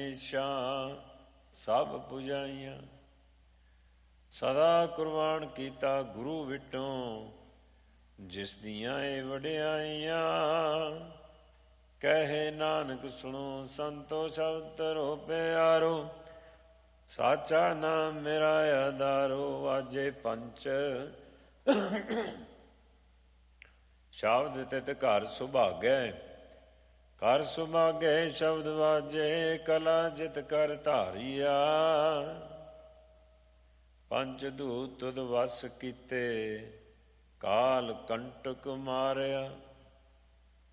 ਹਮੇਸ਼ਾ ਸਭ ਪੁਜਾਈਆਂ। ਸਦਾ ਕੁਰਬਾਨ ਕੀਤਾ ਗੁਰੂ ਵਿਟੋਂ, ਜਿਸ ਦੀਆਂ ਇਹ ਵਡਿਆਈਆਂ। ਕਹੇ ਨਾਨਕ ਸੁਣੋ ਸੰਤੋ ਸ਼ਬਦ ਧਰੋ ਪਿਆਰੋ, ਸਾਚਾ ਨਾਮ ਮੇਰਾ ਆਧਾਰੋ। ਵਾਜੇ ਪੰਚ ਸ਼ਬਦ ਤਿਤ ਘਰ ਸੁਭਾਗੈ, ਕਰ ਸੁਭਾਗੈ ਸ਼ਬਦ ਵਾਜੇ। ਕਲਾ ਜਿਤ ਕਰ ਧਾਰੀਆ, ਪੰਚ ਦੂਤ ਤੁਧ ਵਸ ਕੀਤੇ। ਕਾਲ ਕੰਟਕ ਮਾਰਿਆ,